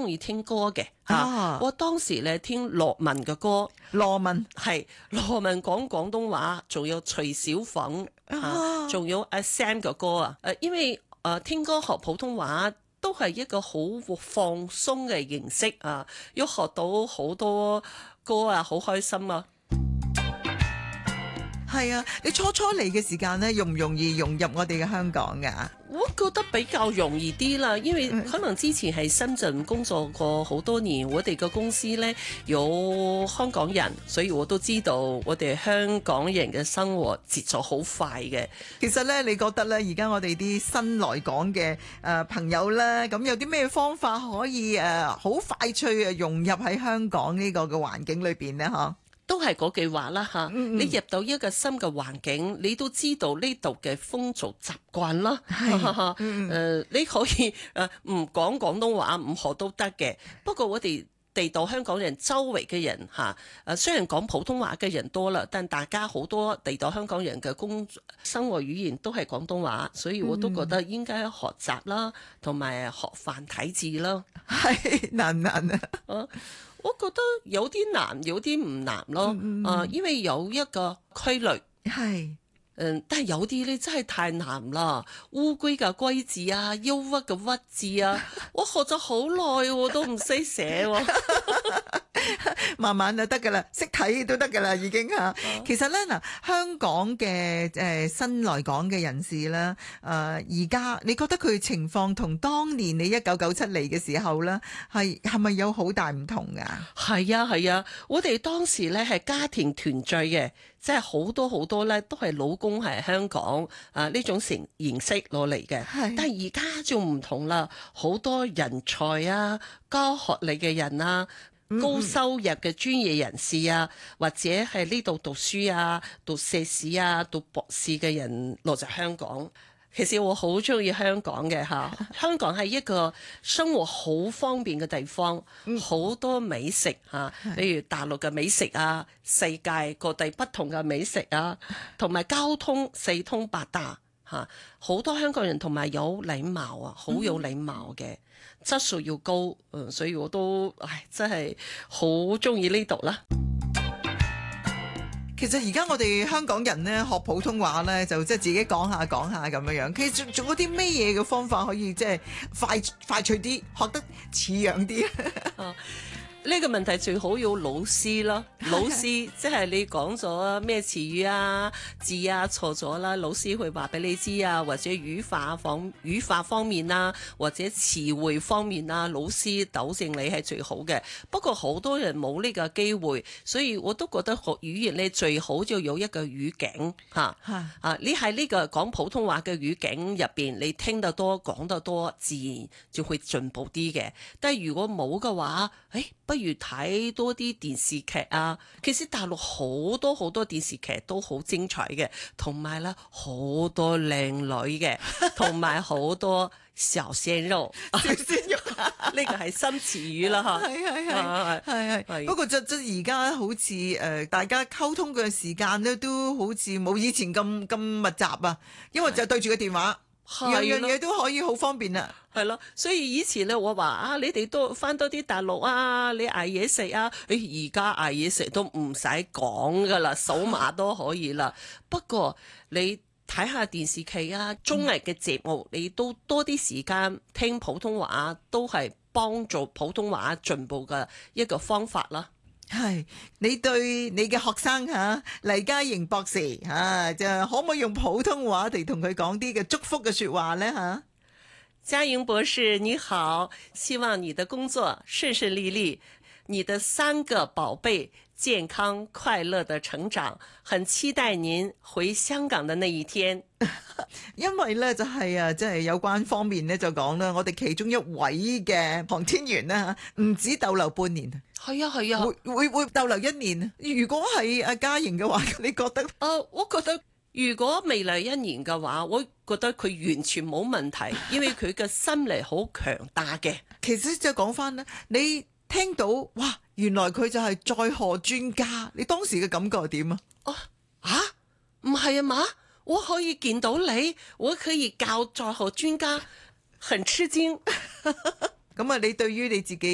中意聽歌嘅嚇。我當時咧聽羅文嘅歌，羅文講廣東話，仲有徐小鳳仲有阿 Sam 嘅歌啊。因為聽歌學普通話都係一個好放鬆嘅形式啊，要學到好多歌啊，好開心啊！ 係啊，你初嚟嘅時間咧，容唔容易融入我哋嘅香港噶？ 我覺得比較容易啲啦，因為可能之前喺深圳工作過好多年，我哋個公司呢有香港人，所以我都知道我哋香港人嘅生活節奏好快嘅。 其實呢，你覺得呢？而家我哋啲新來港嘅朋友呢，咁有啲咩方法可以好快脆融入喺香港呢個嘅環境裏邊呢？嗬？ 都係嗰句話啦嚇，你入到一個新嘅環境，你都知道呢度嘅風俗習慣啦。你可以唔講廣東話唔學都得嘅。不過我哋地道香港人周圍嘅人嚇，雖然講普通話嘅人多啦，但大家好多地道香港人嘅生活語言都係廣東話，所以我都覺得應該學習啦，同埋學繁體字啦。 係難唔難啊？ 我覺得有啲難，有啲唔難咯。因為有一個規律係。 但係有啲咧真係太難啦，烏龜嘅龜字啊，憂鬱嘅鬱字啊，我學咗好耐喎，都唔識寫喎。 慢慢就得噶啦，識睇都得噶啦，已經嚇。其實咧嗱，香港嘅新來港嘅人士咧，而家你覺得佢情況同當年你1997嚟嘅時候咧，係咪有好大唔同噶？ 係啊，我哋當時咧係家庭團聚嘅，即係好多咧都係老公係香港呢種形式攞嚟嘅。但係而家就唔同啦，好多人才啊，高學歷嘅人啊。高收入嘅專業人士啊，或者係呢度讀書啊、讀碩士啊、讀博士嘅人落咗香港。其實我好中意香港嘅嚇，香港係一個生活好方便嘅地方，好多美食嚇，比如大陸嘅美食啊，世界各地不同嘅美食啊，同埋交通四通八達嚇，好多香港人同埋有禮貌啊，好有禮貌嘅。質素要高，所以我都真係好中意呢度啦。 其實而家我哋香港人咧學普通話咧，就即係自己講下咁樣樣。其實仲有啲咩嘢嘅方法可以即係快脆啲學得似樣啲？ 呢個問題最好要老師啦，老師即係你講咗咩詞語啊、字啊錯咗啦，老師會話俾你知啊，或者語法方面啊，或者詞彙方面啊，老師糾正你係最好嘅。不過好多人冇呢個機會，所以我都覺得學語言咧最好就有一個語境嚇。你喺呢個講普通話嘅語境入邊，你聽得多講得多，自然就會進步啲嘅。但係如果冇嘅話，不如睇多啲電視劇啊！其實大陸好多電視劇都好精彩嘅，同埋咧好多靚女嘅，同埋好多小鮮肉。小鮮肉呢個係新詞語啦嚇。係。 不過就而家好似大家溝通嘅時間咧，都好似冇以前咁密集啊，因為就對住個電話。樣嘢都可以好方便啦， 係咯，所以以前咧我話你哋都翻多啲大陸啊，你嗌嘢食啊，而家嗌嘢食都唔使講噶啦，掃碼都可以啦。不過你睇下電視劇啊、綜藝嘅節目，你都多啲時間聽普通話，都係幫助普通話進步嘅一個方法啦。 係你對你嘅學生黎嘉瑩博士就可唔可以用普通話嚟同佢講啲嘅祝福嘅說話呢？ 嘉瑩博士你好，希望你的工作順順利利，你的3個寶貝健康快樂的成長，很期待您回香港的那一天。 因為咧就係即係有關方面咧就講啦，我哋其中一位嘅航天員咧唔止逗留半年， 係啊， 會逗留1年。如果係阿嘉瑩嘅話，你覺得？ 我覺得如果未來1年嘅話，我覺得佢完全冇問題，因為佢嘅心理好強大嘅。 其實即係講翻咧，你聽到哇，原來佢就係載荷專家，你當時嘅感覺係點啊？ 唔係啊嘛？我可以見到你，我可以教載荷專家，很吃驚。 咁你對於你自己